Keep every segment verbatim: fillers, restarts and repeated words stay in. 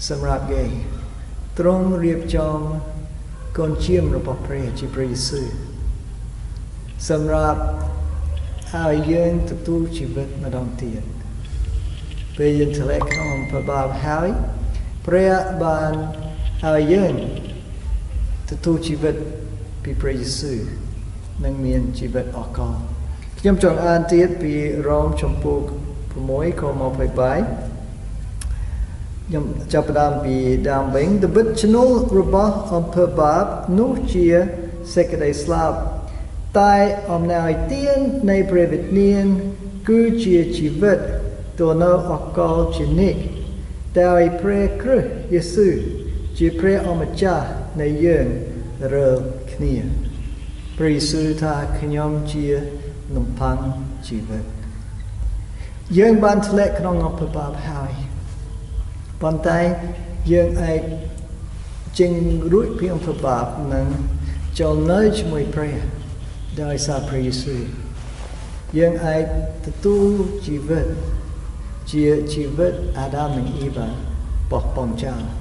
សម្រាប់គេទ្រង់រៀបចំកូនជាមរបស់ព្រះជាព្រះយេស៊ូវសម្រាប់ឲ្យយើងទទួលជីវិតម្ដងទៀតពេលយើងធ្លាក់ក្នុងអំពើបាបហើយព្រះបានឲ្យយើងទទួលជីវិតពីព្រះយេស៊ូវនិងមានជីវិតអកលខ្ញុំចង់អានទៀតពីរ៉ូមចំពោះ6ខยี่สิบแปดខ្ញុំចាប់ផ្ដើមពីដើមវិញទវិតឈ្នួលរបស់អំពើបាបនោះជាសេចក្តីស្លាប់តែអំណោយទាននៃព្រះវិញ្ញាណគឺជាជីវិតទៅនៅអកលជានិច្ចដោយព្រះគ្រីស្ទយេស៊ូវជាព្រះអម្ចាស់នៃយើងរាល់គ្នាព្រះយេស៊ូវថាខ្ញុំជានំផ័ងជីវិតយើងបានធ្លាក់ក្នុងអំពើបាបហើយប៉ុន្តែយើងអាចចេញរួចពីអំពើបាបនិងចូលនៅជាមួយព្រះដោយសារព្រះយេស៊ូវយើងអាចទទួលជីវិតជាជីវិតអាដាមនិងអ៊ីវ៉ាបោះបង់ចោល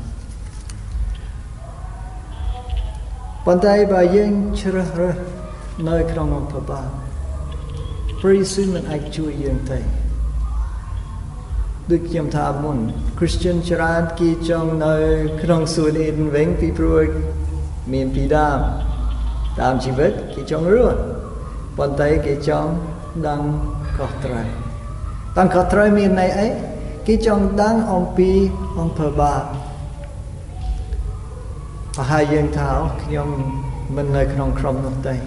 ប៉ុន្តែបើយើងជ្រើសរើសនៅក្នុងអំពើបាបព្រះយេស៊ូវមិនអាចជួយយើងទេដូចខ្ញុំថាមុន Christian ច្រើនគេចង់នៅក្នុងសួនអេដិនវិញពីព្រោះមានពីដើមតាមជីវិតគេចង់រស់ប៉ុន្តែគេចង់ដឹងខុសត្រូវដឹងខុសត្រូវមានន័យអីគេចង់ដឹងអំពីអំពើបាបប្រហែលយើងថាខ្ញុំមិននៅក្នុងក្រុមនោះទេ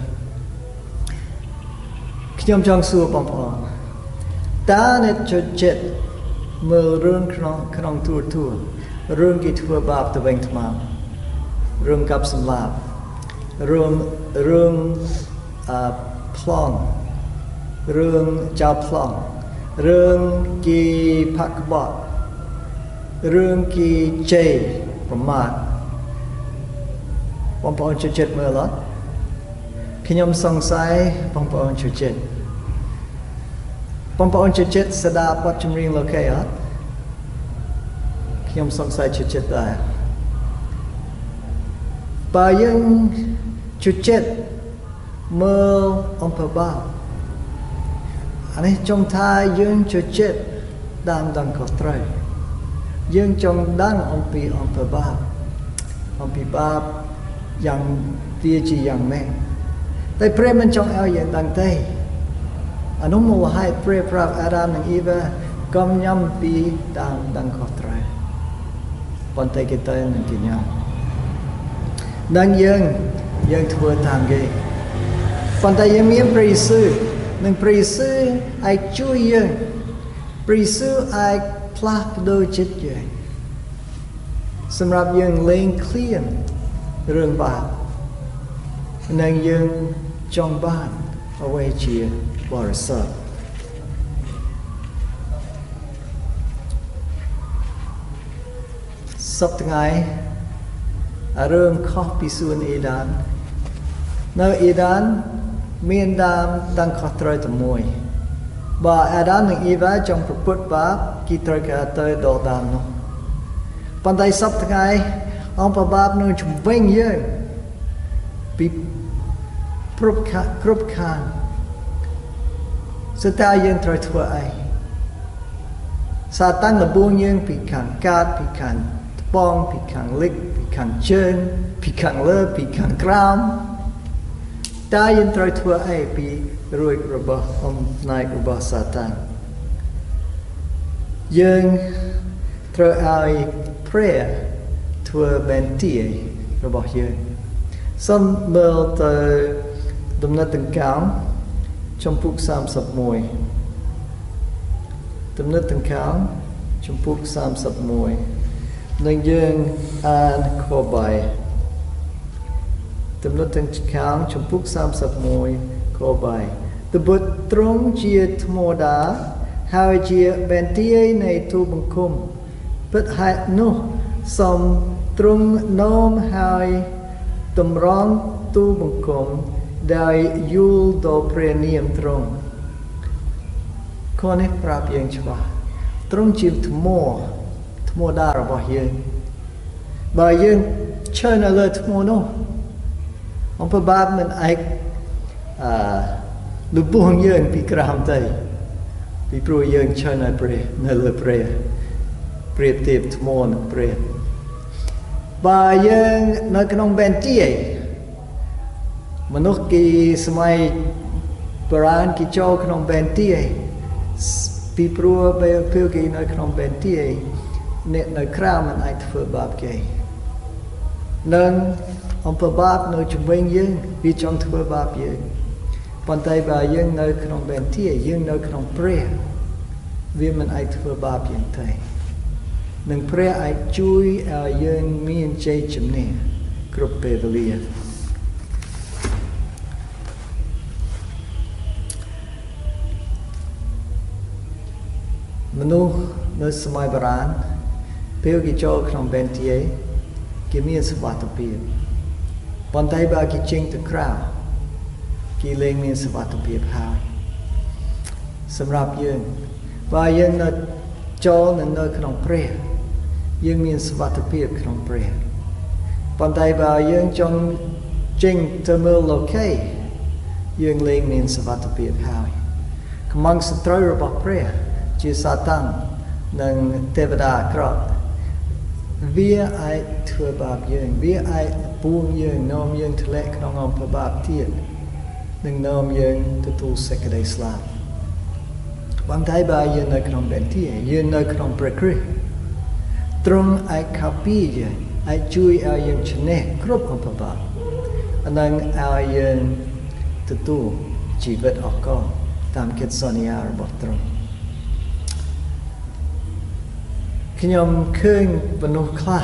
ខ្ញុំចង់សួរបងប្អូនតើអ្នកចូលចិត្តមើលរឿងក្នុងក្នុងទូរទស្សន៍រឿងគេធ្វើបាបទៅវិញទៅមករឿងកាប់សម្លាប់រឿងរឿងអឺប្លន់រឿងចោលប្លន់រឿងគេផាក់ក្បត់រឿងគេជេរប្រមាថបងប្អូនចូលចិត្តមើលអត់ខ្ញុំសង្ស័យបងប្អូនចូលចិត្តបងប្អូនចូលចិត្តស្ដាប់បទចម្រៀងលោកេអត់ខ្ញុំសង្ស័យចូលចិត្តដែរបើយើងចូលចិត្តមើលអំពើបាបអានេះចង់ថាយើងចូលចិត្តដឹងដឹងខុសត្រូវយើងចង់ដឹងអំពីអំពើបាបអំពីបាបយ៉ាងវាជាយ៉ាងម៉េចតែព្រះមិនចង់ឲ្យយើងដឹងទេអនុមូលហេតុព្រះប្រាប់អាដាមនិងអ៊ីវ៉ាកុំញ៉ាំពីតាមដឹងខុសត្រូវប៉ុន្តែគេទៅនឹងគេញ៉ាំនឹងយើងយើងធ្វើតាមគេប៉ុន្តែយើងមានព្រះយេស៊ូវនិងព្រះយេស៊ូវអាចជួយយើងព្រះយេស៊ូវអាចផ្លាស់ប្ដូរចិត្តយើងសម្រាប់យើងលែងឃ្លានរឿងបាបនិងយើងចង់បានអ្វីជាបរិសុទ្ធសប្តាហ៍ថ្ងៃរឿងខុសពីសួនអេដាននៅអេដានមានដើមដឹងខុសត្រូវតែមួយបើអាដាមនិងអ៊ីវ៉ាចង់ប្រព្រឹត្តបាបគេត្រូវការទៅដល់ដើមនោះប៉ុន្តែសប្តាហ៍ថ្ងៃអំពើបាបនៅជំវិញយើងពីគ្រប់ខាងគ្រប់ខាងស្ទើរយើងត្រូវធ្វើអីសាតាំងលបួងយើងពីខាងកាតពីខាងត្បង់ពីខាងលិចពីខាងជើងពីខាងលើពីខាងក្រោមតើយើងត្រូវធ្វើអីពីរួចរបស់អំណាចរបស់សាតាំងយើងត្រូវឲ្យព្រះធ្វើបន្ទាយរបស់យើងសូមមើលទៅដំណើរទាំងកោងចំពុកសាមសិបមួយដំណើរទាំងកោងចំពុកសាមសិបមួយនឹងយើងអានខបីដំណើរទាំងកោងចំពុកសាមសិបមួយខបីត្បិតទ្រង់ជាថ្មដាហើយជាបន្ទាយនៃទូបង្គំពិតហេតុនោះសូមទ្រង់នោមហើយតម្រង់ទូបង្គំដោយយល់ដល់ព្រះនាមទ្រង់ខនេះប្រាប់យើងច្បាស់ទ្រង់ជាថ្មថ្ធ្មោដារបស់យើងបើយើងឈើនៅលើធ្មោនោះអំពើបាបមិនអាចអឺលុបបងយើងពីក្រោមទេពីព្រោះយើងឈើនៅព្រះនៅលើព្រះប្រៀបធៀបធ្មោនឹងព្រះបើយើងនៅក្នុងបែនទីមនុស្សគេសម័យបុរាណគេចូលក្នុងបែនទីពីព្រោះពេលគេនៅក្នុងបែនទីអ្នកនៅក្រៅមិនអាចធ្វើបាបគេនឹងអំពើបាបនៅជំនាញយើងវាចង់ធ្វើបាបយើងប៉ុន្តែបើយើងនៅក្នុងបែនទីយើងនៅក្នុងព្រះវាមិនអាចធ្វើបាបយើងទេនឹងព្រះអាចជួយឲ្យយើងមានជ័យជំនះគ្រប់ពេលវេលាមនុស្សនៅសម័យបុរាណពេលគេចូលក្នុងបែនទីគេមានសុវត្ថិភាពប៉ុន្តែបើគេចេញទៅក្រៅគេលែងមានសុវត្ថិភាពហើយសម្រាប់យើងបើយើងនៅចូលនៅក្នុងព្រះយើងមានសុវត្ថិភាពក្នុងព្រះប៉ុន្តែបើយើងចង់ចេញទៅមើលលោកីយើងលែងមានសុវត្ថិភាពហើយខ្មាំងសត្រូវរបស់ព្រះជាសាតាំងនិងទេវតាអាក្រក់វាអាចធ្វើបាបយើងវាអាចពួងយើងនាំយើងធ្លាក់ក្នុងអំពើបាបទៀតនឹងនាំយើងទទួលសេចក្តីស្លាប់ប៉ុន្តែបើយើងនៅក្នុងបែនទីយើងនៅក្នុងព្រះគ្រីស្ទទ្រង់អាចខាពីយើងអាចជួយឲ្យយើងឈ្នះគ្រប់អំពើបាបនិងឲ្យយើងទទួលជីវិតអកលតាមកិច្ចសន្យារបស់ទ្រង់ខ្ញុំឃើញមនុស្សខ្លះ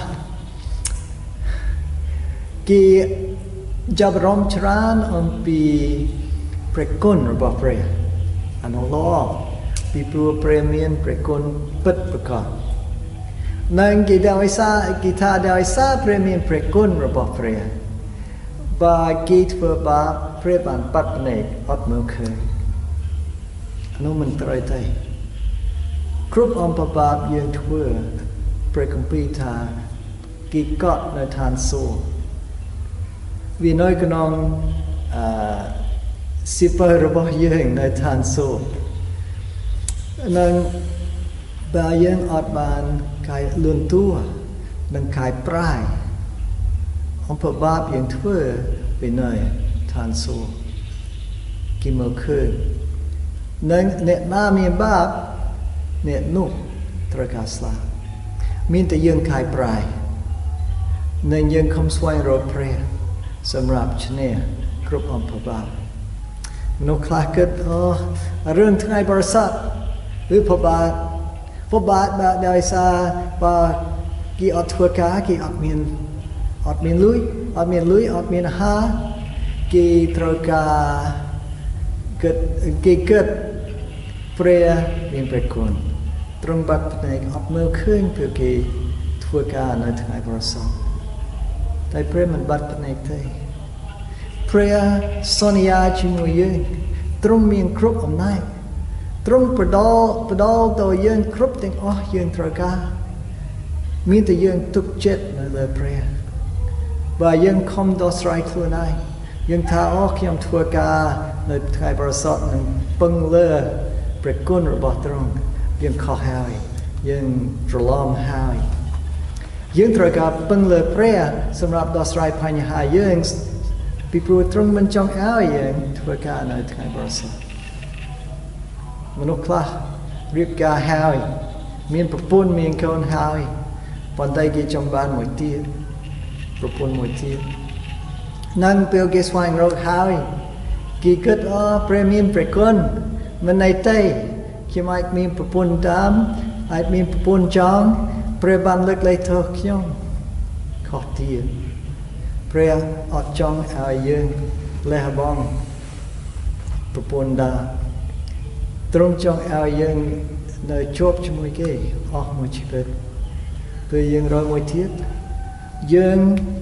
គេចាប់អារម្មណ៍ច្រើនអំពីព្រះគុណរបស់ព្រះអានោះល្អពីព្រោះព្រះមានព្រះគុណពិតប្រាកដនិងគេដោយសារគេថាដោយសារព្រះមានព្រះគុណរបស់ព្រះបើគេធ្វើបាបព្រះបានបាត់ភ្នែកអត់មើលឃើញអានោះមិនត្រូវទេគ្រប់អំពើបាបយើងធ្វើព្រះគម្ពីរថាគេកត់នៅឋានសួគ៌វានៅក្នុងអឺសិភៅរបស់យើងនៅឋានសួគ៌នឹងបើយើងអត់បានកាយលឿនតួនិងកាយប្រាយអំពើបាបយើងធ្វើវានៅឋានសួគ៌គេមើលឃើញនិងអ្នកណាមានបាបអ្នកនោះត្រូវការស្លាប់មានតែយើងកាយប្រាយនិងយើងខំស្វែងរកព្រះសម្រាប់ឈ្នះគ្រប់អំពើបាបមនុស្សខ្លះគិតអូរឿងថ្ងៃបរិសុទ្ធឬពិបាកពិបាកដោយសារបើគេអត់ធ្វើការគេអត់មានអត់មានលុយអត់មានលុយអត់មានអាហារគេត្រូវការគិតគេគិតព្រះមានព្រះគុណទ្រង់បាត់ភ្នែកអត់មើលឃើញព្រោះគេធ្វើការនៅថ្ងៃបរិសុទ្ធតែព្រះមិនបាត់ភ្នែកទេព្រះសន្យាជាមួយយើងទ្រង់មានគ្រប់អំណាចទ្រង់ផ្ដល់ផ្ដល់ទៅយើងគ្រប់ទាំងអស់យើងត្រូវការមានតែយើងទុកចិត្តនៅលើព្រះបើយើងខំដោះស្រាយខ្លួនឯងយើងថាអូខ្ញុំធ្វើការនៅថ្ងៃបរិសុទ្ធនឹងពឹងលើព្រះគុណរបស់ទ្រង់យើងខុសហើយយើងច្រឡំហើយយើងត្រូវការពឹងលើព្រះសម្រាប់ដោះស្រាយបញ្ហាយើងពីព្រោះទ្រង់មិនចង់ឲ្យយើងធ្វើការនៅថ្ងៃបរិសុទ្ធមនុស្សខ្លះរៀបការហើយមានប្រពន្ធមានកូនហើយប៉ុន្តែគេចង់បានមួយទៀតប្រពន្ធមួយទៀតនឹងពេលគេស្វែងរកហើយគេគិតអូព្រះមានព្រះគុណមិនន័យទេខ្ញុំអាចមានប្រពន្ធតាមអាចមានប្រពន្ធចង់ព្រះបានលើកលែងទោសខ្ញុំខុសទៀតព្រះអត់ចង់ឲ្យយើងលះបង់ប្រពន្ធដែរទ្រង់ចង់ឲ្យយើងនៅជាប់ជាមួយគេអស់មួយជីវិតពេលយើងរកមួយទៀតយើង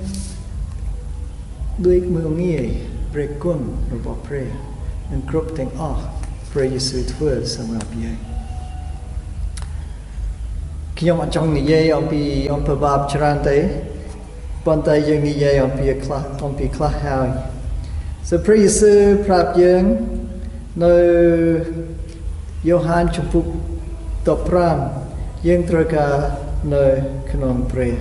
ដូចមើលងាយព្រះគុណរបស់ព្រះនិងគ្រប់ទាំងអស់ព្រះយេស៊ូវធ្វើសម្រាប់យើងខខ្ញុំអត់ចង់និយាយអំពីអំពើបាបច្រើនទេប៉ុន្តែយើងនិយាយអំពីខ្លះអំពីខ្លះហើយសូមព្រះយេស៊ូវប្រាប់យើងនៅយ៉ូហានជំពូកដប់ប្រាំយើងត្រូវការនៅក្នុងព្រះ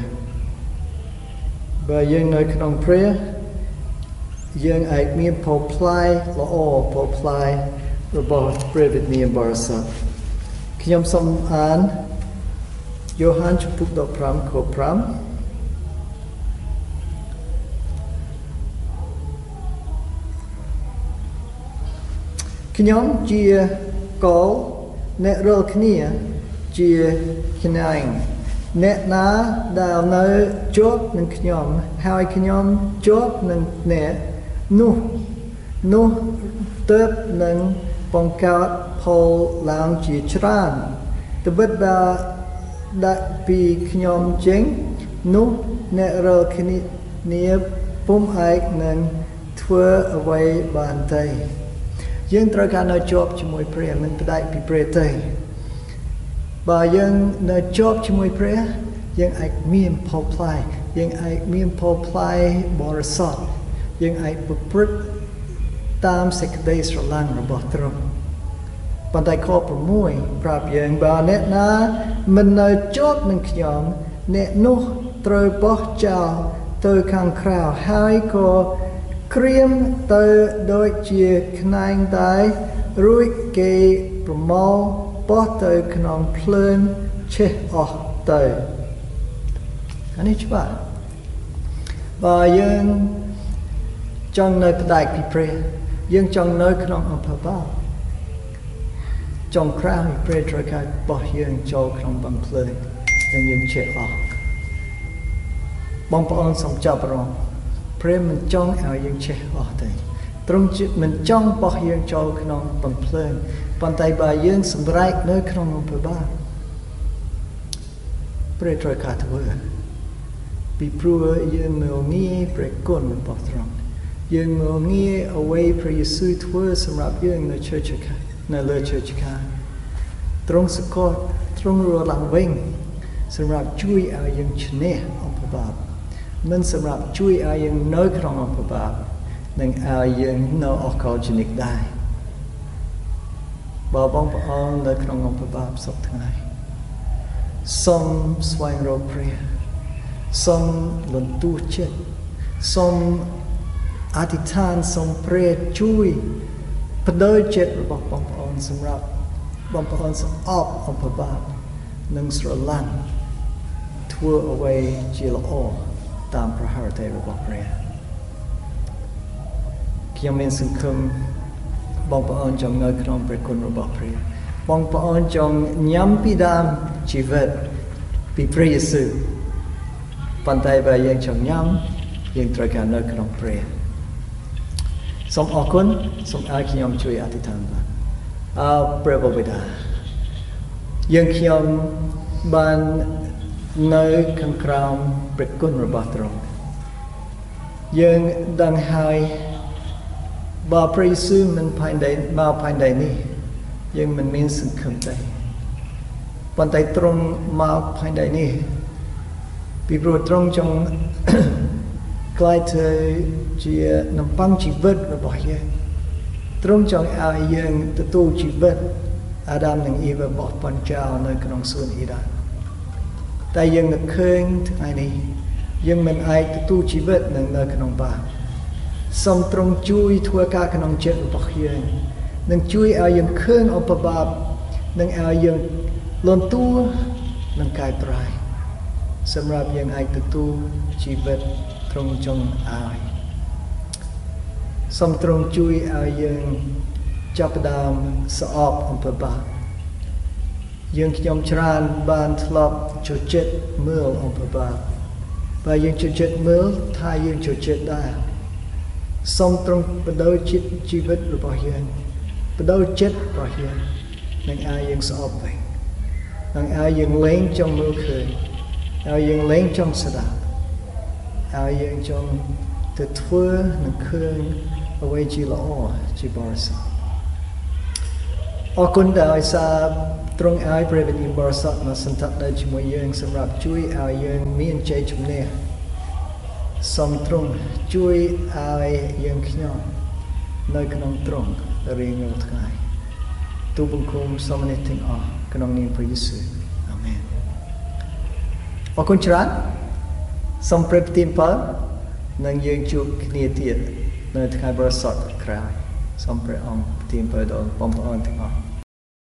បើយើងនៅក្នុងព្រះយើងអាចមានផលផ្លែល្អផលផ្លែរបស់ព្រះវិញ្ញាណបរិសុទ្ធខ្ញុំសូមអានយ៉ូហានជំពូកដប់ប្រាំខប្រាំខ្ញុំជាកលអ្នករាល់គ្នាជាខ្នែងអ្នកណាដែលនៅជាប់នឹងខ្ញុំហើយខ្ញុំជាប់នឹងអ្នកនោះនោះទើបនឹងបង្កើតផលឡើងជាច្រើនត្បិតបើដាក់ពីខ្ញុំចេញនោះអ្នករាល់គ្នាពុំអាចនឹងធ្វើអ្វីបានទេយើងត្រូវការនៅជាប់ជាមួយព្រះមិនផ្ដាច់ពីព្រះទេបើយើងនៅជាប់ជាមួយព្រះយើងអាចមានផលផ្លែយើងអាចមានផលផ្លែបរិសុទ្ធយើងអាចប្រព្រឹត្តតាមសេចក្តីស្រឡាញ់របស់ទ្រង់ប៉ុន្តែខប្រាំប្រាប់យើងបើអ្នកណាមិននៅជាប់នឹងខ្ញុំអ្នកនោះត្រូវបោះចោលទៅខាងក្រៅហើយក៏ក្រៀមទៅដូចជាខ្នែងដែររួចគេប្រមូលបោះទៅក្នុងភ្លើងឆេះអស់ទៅអានេះច្បាស់បើយើងចង់នៅផ្ដាច់ពីព្រះយើងចង់នៅក្នុងអំពើបាបចង់ក្រៅព្រះត្រូវការបោះយើងចូលក្នុងបំភ្លើងដែលយើងឆេះអស់បងប្អូនសូមចាប់អារម្មណ៍ព្រះមិនចង់ឲ្យយើងឆេះអស់ទេទ្រង់មិនចង់បោះយើងចូលក្នុងបំភ្លើងប៉ុន្តែបើយើងសម្រេចនៅក្នុងអំពើបាបព្រះត្រូវការធ្វើពីព្រោះយើងមើលងាយព្រះគុណរបស់ទ្រង់យើងមើលងាយអ្វីព្រះយេស៊ូវធ្វើសម្រាប់យើងនៅជឿជកានៅលើជឿជកាទ្រង់សកលទ្រង់រឡើងវិញសម្រាប់ជួយឲ្យយើងឈ្នះអំពើបាបមិនសម្រាប់ជួយឲ្យយើងនៅក្នុងអំពើបាបនិងឲ្យយើងនៅអកលជនិកដែរបើបងប្អូននៅក្នុងអំពើបាបសពថ្ងៃសូមស្វែងរកព្រះសូមលន់ទូចិត្តសូមអធិដ្ឋានសូមព្រះជួយបដូរចិត្តរបស់បងប្អូនសម្រាប់បងប្អូនសម្អប់អំពើបាបនិងស្រឡាញ់ធ្វើអ្វីជាល្អតាមព្រះហឫទ័យរបស់ព្រះខ្ញុំមានសង្ឃឹមបងប្អូនចង់នៅក្នុងព្រះគុណរបស់ព្រះបងប្អូនចង់ញ៉ាំពីដើមជីវិតពីព្រះយេស៊ូវប៉ុន្តែបើយើងចង់ញ៉ាំយើងត្រូវការនៅក្នុងព្រះសូមអរគុណសូមឲ្យខ្ញុំជួយអធិដ្ឋានបាទអើព្រះបិតាយើងខ្ញុំបាននៅខាងក្រោមព្រះគុណរបស់ទ្រង់យើងដឹងហើយបើព្រះយេស៊ូវមិនផែនដីមកផែនដីនេះយើងមិនមានសង្ឃឹមទេប៉ុន្តែទ្រង់មកផែនដីនេះពីព្រោះទ្រង់ចង់ក្លាយទៅជានំប៉័ងជីវិតរបស់យើងទ្រង់ចង់ឲ្យយើងទទួលជីវិតអាដាមនិងអ៊ីវបោះបន់ចោលនៅក្នុងសួនអ៊ីដានតែយើងនឹកឃើញថ្ងៃនេះយើងមិនអាចទទួលជីវិតនៅនៅក្នុងបាបសូមទ្រង់ជួយធ្វើការក្នុងចិត្តរបស់យើងនិងជួយឲ្យយើងឃើញអំពើបាបនិងឲ្យយើងលន់តួនិងកែប្រែសម្រាប់យើងអាចទទួលជីវិតទ្រង់ចង់ឲ្យសូមទ្រង់ជួយឲ្យយើងចាប់ផ្ដើមស្អប់អំពើបាបយើងខ្ញុំច្រើនបានធ្លាប់ចូលចិត្តមើលអំពើបាបបើយើងចូលចិត្តមើលថាយើងចូលចិត្តដែរសូមទ្រង់បដូរចិត្តជីវិតរបស់យើងបដូរចិត្តរបស់យើងនឹងឲ្យយើងស្អប់វិញនឹងឲ្យយើងលែងចង់មើលឃើញឲ្យយើងលែងចង់ស្ដាប់ឲ្យយើងចង់ទៅធ្វើនិងឃើញអ្វីជាល្អជាបរិសុទ្ធអរគុណដែលឲ្យសារទ្រង់ឲ្យព្រះវិញ្ញាណបរិសុទ្ធមកសន្ធិដ្ឋនៅជាមួយយើងសម្រាប់ជួយឲ្យយើងមានជ័យជំនះសូមទ្រង់ជួយឲ្យយើងខ្ញុំនៅក្នុងទ្រង់រៀងរាល់ថ្ងៃទូលបង្គំសូមនេះទាំងអស់ក្នុងនាមព្រះយេស៊ូវអាមែនអរគុណច្រើនសូមព្រះប្រទានពរនិងយើងជួបគ្នាទៀតនៅថ្ងៃបរិសុទ្ធក្រោយសូមព្រះអង្គប្រទានពរដល់បងប្អូនទាំងអស់